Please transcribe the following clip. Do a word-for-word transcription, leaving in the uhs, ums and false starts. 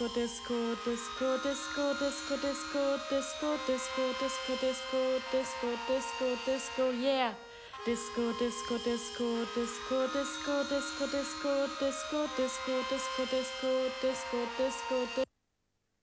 disco, disco, disco, disco, disco, disco, disco, disco, disco, disco, disco, disco, disco, yeah. Disco, disco, disco, disco, disco, disco, disco, disco, disco, disco, disco, disco, disco, disco.